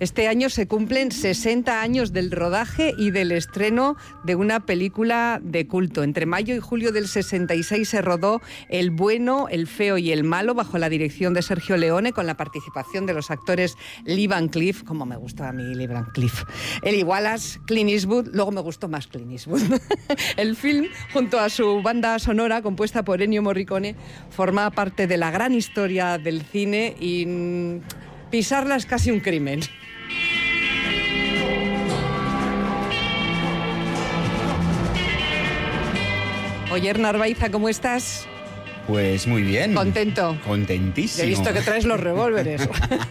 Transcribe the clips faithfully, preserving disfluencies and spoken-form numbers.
Este año se cumplen sesenta años del rodaje y del estreno de una película de culto. Entre mayo y julio del sesenta y seis se rodó El bueno, el feo y el malo bajo la dirección de Sergio Leone, con la participación de los actores Lee Van Cleef, como me gustó a mí Lee Van Cleef, Eli Wallace, Clint Eastwood, luego me gustó más Clint Eastwood. El film, junto a su banda sonora compuesta por Ennio Morricone, forma parte de la gran historia del cine y mmm, pisarla es casi un crimen. Oyer Narvaiza, ¿cómo estás? Pues muy bien. ¿Contento? Contentísimo. He visto que traes los revólveres.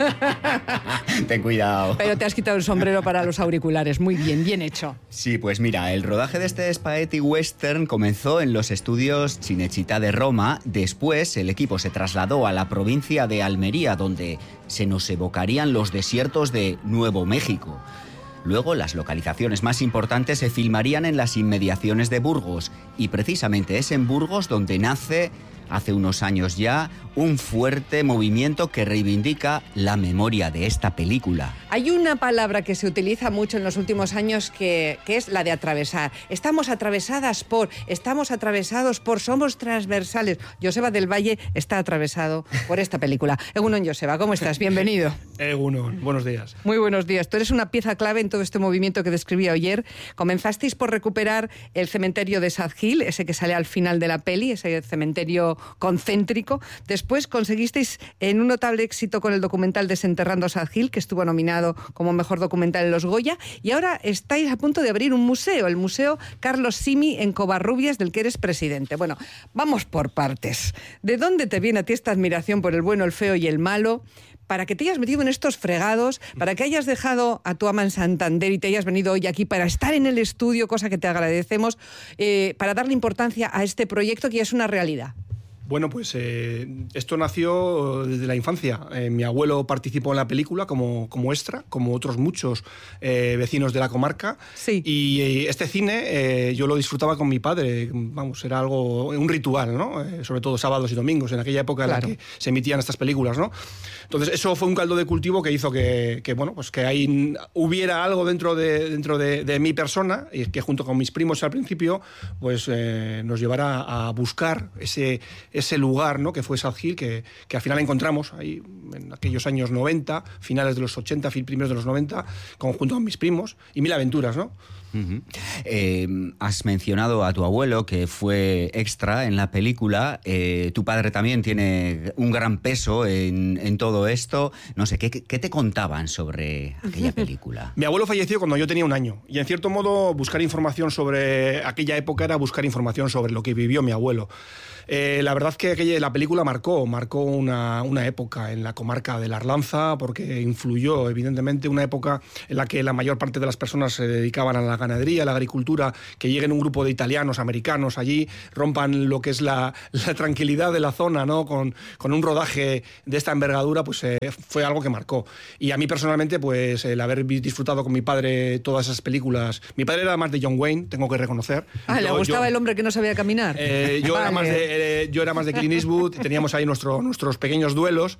Ten cuidado. Pero te has quitado el sombrero para los auriculares. Muy bien, bien hecho. Sí, pues mira, el rodaje de este spaghetti western comenzó en los estudios Cinecittà de Roma. Después el equipo se trasladó a la provincia de Almería, donde se nos evocarían los desiertos de Nuevo México. Luego, las localizaciones más importantes se filmarían en las inmediaciones de Burgos. Y precisamente es en Burgos donde nace, hace unos años ya, un fuerte movimiento que reivindica la memoria de esta película. Hay una palabra que se utiliza mucho en los últimos años que, que es la de atravesar. Estamos atravesadas por, estamos atravesados por, somos transversales. Joseba del Valle está atravesado por esta película. Egunon, Joseba, ¿cómo estás? Bienvenido. Egunon, buenos días. Muy buenos días. Tú eres una pieza clave en todo este movimiento que describía ayer. Comenzasteis por recuperar el cementerio de Sad Hill, ese que sale al final de la peli, ese cementerio concéntrico. Después conseguisteis en un notable éxito con el documental Desenterrando Sad Hill, que estuvo nominado como mejor documental en los Goya, y ahora estáis a punto de abrir un museo, el Museo Carlos Simi en Covarrubias, del que eres presidente. Bueno, vamos por partes. ¿De dónde te viene a ti esta admiración por el bueno, el feo y el malo, para que te hayas metido en estos fregados, para que hayas dejado a tu ama en Santander y te hayas venido hoy aquí para estar en el estudio, cosa que te agradecemos, eh, para darle importancia a este proyecto que ya es una realidad? Bueno, pues eh, esto nació desde la infancia. Eh, mi abuelo participó en la película como, como extra, como otros muchos eh, vecinos de la comarca. Sí. Y eh, este cine eh, yo lo disfrutaba con mi padre. Vamos, era algo, un ritual, ¿no? Eh, sobre todo sábados y domingos, en aquella época claro. en la que se emitían estas películas, ¿no? Entonces eso fue un caldo de cultivo que hizo que, que bueno, pues que ahí hubiera algo dentro de, dentro de, de mi persona, y que junto con mis primos al principio, pues eh, nos llevara a buscar ese ese lugar, ¿no? Que fue Sad Hill, que, que al final encontramos ahí en aquellos años noventa, finales de los ochenta, primeros de los noventa, junto con mis primos, y mil aventuras, ¿no? Uh-huh. Eh, has mencionado a tu abuelo, que fue extra en la película. Eh, tu padre también tiene un gran peso en, en todo esto. No sé, ¿qué, qué te contaban sobre aquella película? Mi abuelo falleció cuando yo tenía un año, y en cierto modo buscar información sobre aquella época era buscar información sobre lo que vivió mi abuelo. Eh, la verdad que aquella, la película marcó, marcó una, una época en la comarca de la Arlanza, porque influyó, evidentemente, una época en la que la mayor parte de las personas se dedicaban a la ganadería, a la agricultura, que lleguen un grupo de italianos, americanos allí, rompan lo que es la, la tranquilidad de la zona, ¿no? Con, con un rodaje de esta envergadura, pues eh, fue algo que marcó. Y a mí personalmente, pues el haber disfrutado con mi padre todas esas películas. Mi padre era más de John Wayne, tengo que reconocer. Ah, yo, ¿le gustaba yo, el hombre que no sabía caminar? Eh, yo, vale. era más de, yo era más de Clint Eastwood, teníamos ahí nuestro, nuestros pequeños duelos,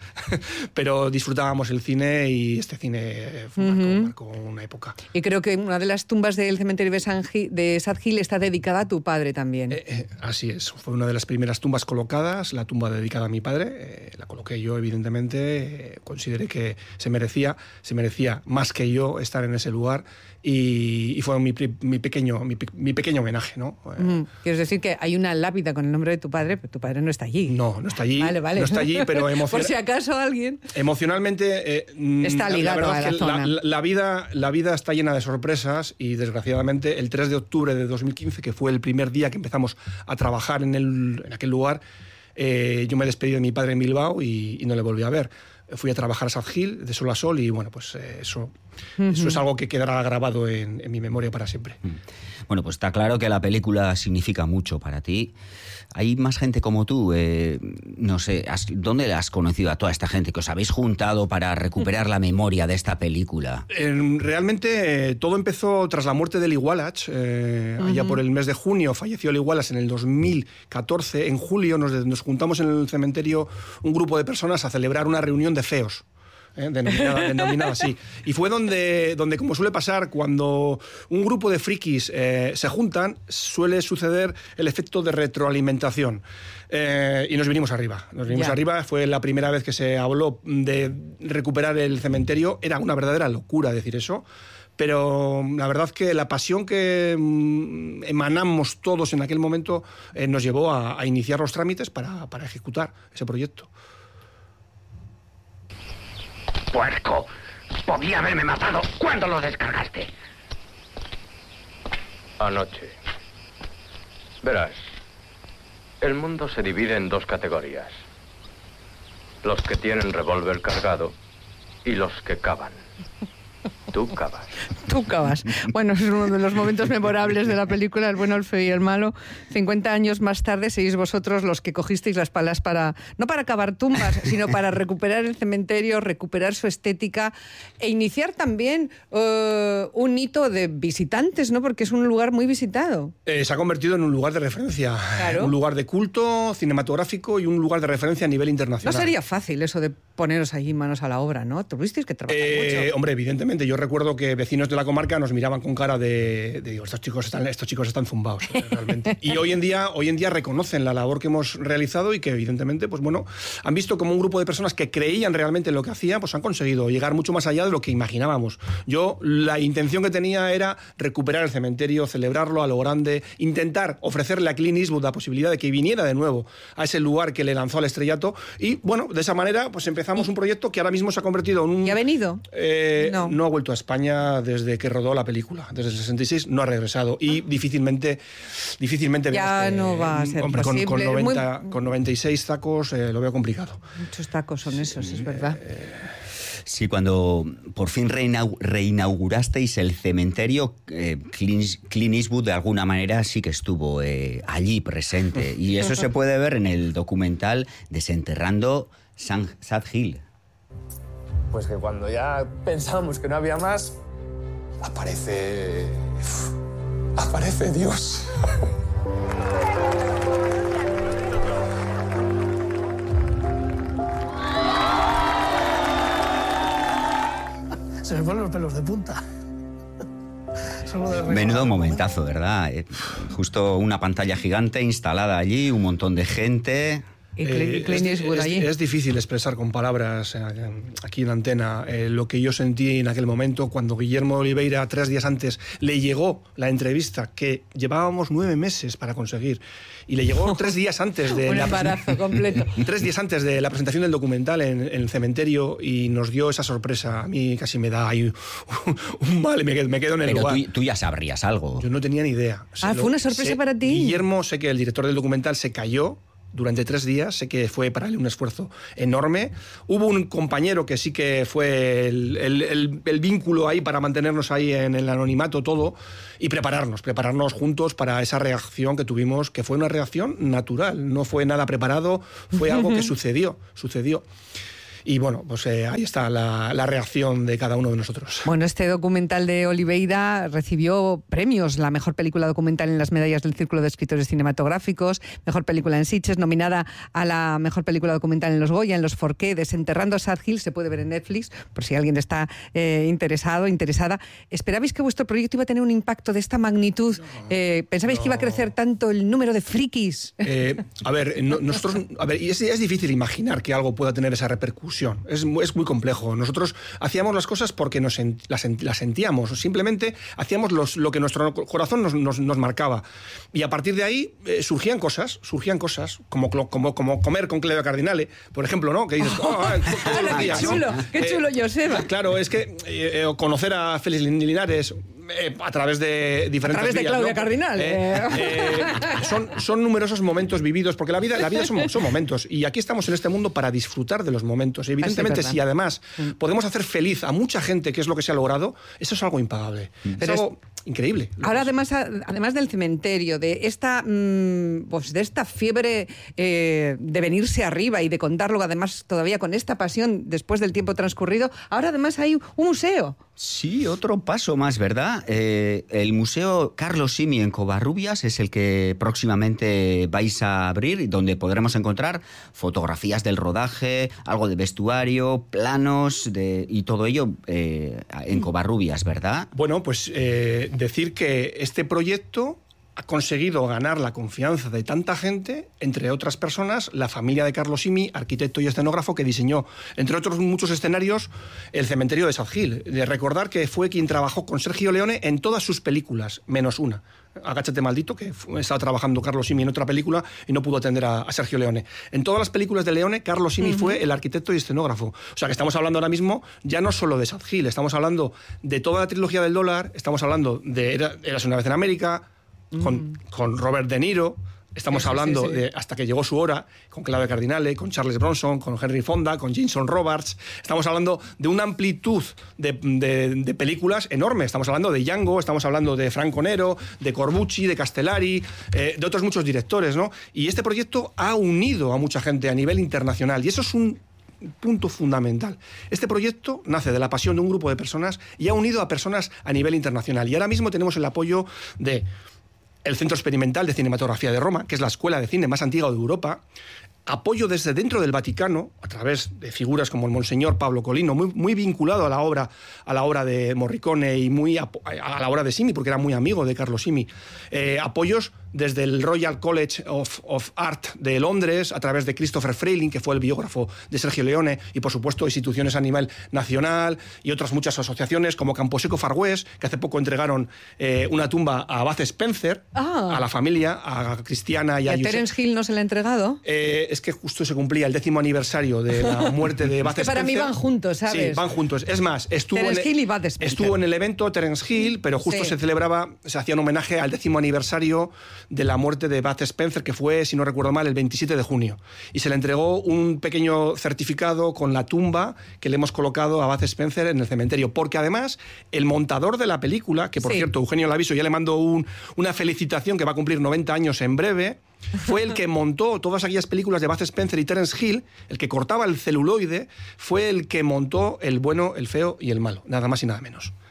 pero disfrutábamos el cine, y este cine marcó, uh-huh. marcó una época. Y creo que una de las tumbas del cementerio de, San Gil, de Sad Hill está dedicada a tu padre también. Eh, eh, así es, fue una de las primeras tumbas colocadas, la tumba dedicada a mi padre. Eh, la coloqué yo, evidentemente, eh, consideré que se merecía, se merecía más que yo estar en ese lugar, y, y fue mi, mi, pequeño, mi, mi pequeño homenaje, ¿no? Eh, uh-huh. Quieres decir que hay una lápida con el nombre de tu padre, pero tu padre no está allí. No, no está allí. Vale, vale. No está allí, pero emocionalmente. Por si acaso alguien. Emocionalmente. Eh, está ligado la a la es que zona. La, la, vida, la vida está llena de sorpresas, y desgraciadamente el tres de octubre de dos mil quince, que fue el primer día que empezamos a trabajar en, el, en aquel lugar, eh, yo me despedí de mi padre en Bilbao y, y no le volví a ver. Fui a trabajar a Sad Hill de sol a sol, y bueno, pues eh, eso, uh-huh. eso es algo que quedará grabado en, en mi memoria para siempre. Bueno, pues está claro que la película significa mucho para ti. Hay más gente como tú, eh, no sé, has, ¿dónde has conocido a toda esta gente que os habéis juntado para recuperar la memoria de esta película? Eh, realmente eh, todo empezó tras la muerte de Eli Wallace, eh, uh-huh. allá por el mes de junio. Falleció Eli Wallace en el dos mil catorce. En julio nos, nos juntamos en el cementerio un grupo de personas a celebrar una reunión de feos. ¿eh? denominada, denominada así. Y fue donde, donde, como suele pasar, cuando un grupo de frikis eh, se juntan, suele suceder el efecto de retroalimentación. Eh, y nos vinimos arriba. Nos vinimos Ya. arriba. Fue la primera vez que se habló de recuperar el cementerio. Era una verdadera locura decir eso. Pero la verdad que la pasión que mm, emanamos todos en aquel momento eh, nos llevó a, a iniciar los trámites para, para ejecutar ese proyecto. ¡Puerco! Podía haberme matado. ¿Cuándo lo descargaste? Anoche. Verás, el mundo se divide en dos categorías. Los que tienen revólver cargado y los que cavan. Tú cavas. Tú cavas. Bueno, es uno de los momentos memorables de la película El bueno, el feo y el malo. cincuenta años más tarde seguís vosotros los que cogisteis las palas para, no para cavar tumbas, sino para recuperar el cementerio, recuperar su estética e iniciar también uh, un hito de visitantes, ¿no? Porque es un lugar muy visitado. Eh, se ha convertido en un lugar de referencia. Claro. Un lugar de culto cinematográfico y un lugar de referencia a nivel No internacional. sería fácil eso de poneros allí manos a la obra, ¿no? Tuvisteis que trabajar Eh, mucho. hombre, evidentemente. Yo recuerdo que vecinos de la comarca nos miraban con cara de, de digo, estos chicos están, estos chicos están zumbados, eh, realmente. Y hoy en día, hoy en día reconocen la labor que hemos realizado y que evidentemente, pues bueno, han visto como un grupo de personas que creían realmente en lo que hacían, pues han conseguido llegar mucho más allá de lo que imaginábamos. Yo la intención que tenía era recuperar el cementerio, celebrarlo a lo grande, intentar ofrecerle a Clint Eastwood la posibilidad de que viniera de nuevo a ese lugar que le lanzó al estrellato y bueno, de esa manera pues empezamos un proyecto que ahora mismo se ha convertido en un... ¿Y ha venido? Eh, No. no ha vuelto a España desde que rodó la película. Desde el sesenta y seis no ha regresado. Y difícilmente, difícilmente Ya vemos que, no va a ser hombre, con, con, posible. noventa, Muy- con noventa y seis tacos eh, lo veo complicado. Muchos tacos son esos, es verdad. Sí, cuando por fin reinau- reinaugurasteis el cementerio, eh, Clint, Clint Eastwood de alguna manera sí que estuvo eh, allí presente. Y eso se puede ver en el documental Desenterrando San- Sad Hill. Pues que cuando ya pensamos que no había más, aparece... aparece Dios. Se me ponen los pelos de punta. Solo de recordar Menudo el momentazo, ¿verdad? Eh, justo una pantalla gigante instalada allí, un montón de gente. Y Clint, Eh, Clint es, Eastwood es- allí. es difícil expresar con palabras eh, aquí en la antena eh, lo que yo sentí en aquel momento cuando Guillermo Oliveira, tres días antes, le llegó la entrevista que llevábamos nueve meses para conseguir. Y le llegó tres días antes de Un la embarazo completo. Tres días antes de la presentación del documental en, en el cementerio y nos dio esa sorpresa. A mí casi me da ahí un, un mal, me quedo, me quedo en el Pero lugar. tú, tú ya sabrías algo. Yo no tenía ni idea. Ah, ¿fue una sorpresa sé- para ti? Guillermo, sé que el director del documental se cayó durante tres días, sé que fue para él un esfuerzo enorme. Hubo un compañero que sí que fue el, el- el- el vínculo ahí para mantenernos ahí en el anonimato todo y prepararnos, prepararnos juntos para esa reacción que tuvimos, que fue una reacción natural, no fue nada preparado, fue algo que sucedió, sucedió. Y bueno, pues eh, ahí está la, la reacción de cada uno de nosotros. Bueno, este documental de Oliveira recibió premios, la mejor película documental en las medallas del Círculo de Escritores Cinematográficos, mejor película en Sitges, nominada a la mejor película documental en los Goya, en los Forqué, Desenterrando Sad Hill, se puede ver en Netflix, por si alguien está eh, interesado, interesada. ¿Esperabais que vuestro proyecto iba a tener un impacto de esta magnitud? Eh, ¿Pensabais no. que iba a crecer tanto el número de frikis? Eh, a ver, no- nosotros, a ver, y es, es difícil imaginar que algo pueda tener esa repercusión. Es, mu- es muy complejo. Nosotros hacíamos las cosas porque nos sen- las, sen- las sentíamos. Simplemente hacíamos los- lo que nuestro corazón nos, nos- nos marcaba. Y a partir de ahí eh, surgían cosas, surgían cosas, como, clo- como, como comer con Cleo Cardinale, por ejemplo, ¿no? Que dices, oh, ah, todos ¡Hala, los qué días, ¿no? chulo! ¡Qué chulo, Joseba! Claro, es que eh, eh, conocer a Félix Linares eh, a través de diferentes través de vías, Claudia ¿no? Cardinal, Eh, eh. eh, son, son numerosos momentos vividos, porque la vida, la vida son, son momentos, y aquí estamos en este mundo para disfrutar de los momentos. Y evidentemente, verdad. si además podemos hacer feliz a mucha gente, que es lo que se ha logrado, eso es algo impagable. Pero es algo increíble. Ahora, además, a- además del cementerio, de esta, mm, pues de esta fiebre eh, de venirse arriba y de contarlo, además, todavía con esta pasión después del tiempo transcurrido, ahora además hay un museo. O Sí, otro paso más, ¿verdad? Eh, el Museo Carlos Simi en Covarrubias es el que próximamente vais a abrir, donde podremos encontrar fotografías del rodaje, algo de vestuario, planos de, y todo ello eh, en Covarrubias, ¿verdad? Bueno, pues eh, decir que este proyecto ha conseguido ganar la confianza de tanta gente, entre otras personas, la familia de Carlos Simi, arquitecto y escenógrafo, que diseñó, entre otros muchos escenarios, el cementerio de Sad Hill. De recordar que fue quien trabajó con Sergio Leone en todas sus películas, menos una. Agáchate maldito, que estaba trabajando Carlos Simi en otra película y no pudo atender a, a Sergio Leone. En todas las películas de Leone, Carlos Simi uh-huh. fue el arquitecto y escenógrafo. O sea que estamos hablando ahora mismo ya no solo de Sad Hill, estamos hablando de toda la trilogía del dólar, estamos hablando de Era, Eras una vez en América, Con, con Robert De Niro, estamos sí, hablando sí, sí. de Hasta que llegó su hora, con Claudia Cardinale, con Charles Bronson, con Henry Fonda, con Jason Robards. Estamos hablando de una amplitud de, de, de películas enorme. Estamos hablando de Django, estamos hablando de Franco Nero, de Corbucci, de Castellari, eh, de otros muchos directores, ¿no? Y este proyecto ha unido a mucha gente a nivel internacional, y eso es un punto fundamental. Este proyecto nace de la pasión de un grupo de personas y ha unido a personas a nivel internacional. Y ahora mismo tenemos el apoyo de el Centro Experimental de Cinematografía de Roma, que es la escuela de cine más antigua de Europa, apoyo desde dentro del Vaticano, a través de figuras como el Monseñor Pablo Colino, muy, muy vinculado a la obra, a la obra de Morricone y muy a, a la obra de Simi, porque era muy amigo de Carlos Simi. Eh, apoyos desde el Royal College of, of Art de Londres, a través de Christopher Frayling, que fue el biógrafo de Sergio Leone, y por supuesto instituciones a nivel nacional y otras muchas asociaciones como Camposeco Far West, que hace poco entregaron eh, una tumba a Bud Spencer, ah. a la familia, a Cristiana y a, ¿Y a Terence Hill no se le ha entregado? Eh, es que justo se cumplía el décimo aniversario de la muerte de Bud Spencer. Para mí van juntos, ¿sabes? Sí, van juntos. Es más, estuvo, Terence en, Hill y Bud Spencer. estuvo en el evento Terence Hill, pero justo sí. se celebraba, se hacía un homenaje al décimo aniversario de la muerte de Bud Spencer, que fue, si no recuerdo mal, el veintisiete de junio. Y se le entregó un pequeño certificado con la tumba que le hemos colocado a Bud Spencer en el cementerio. Porque además, el montador de la película, que por sí. cierto, Eugenio Laviso, ya le mando un, una felicitación, que va a cumplir noventa años en breve, fue el que montó todas aquellas películas de Bud Spencer y Terence Hill, el que cortaba el celuloide, fue el que montó El bueno, el feo y el malo, nada más y nada menos.